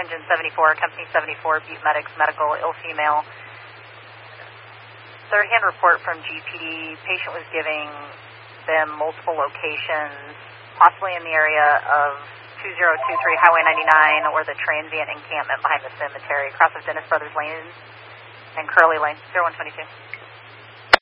engine 74, company 74, Butte Medics, medical, ill female. Third-hand report from GPD, patient was giving them multiple locations, possibly in the area of 2023 Highway 99 or the transient encampment behind the cemetery, across of Dennis Brothers Lane and Curly Lane, 0122.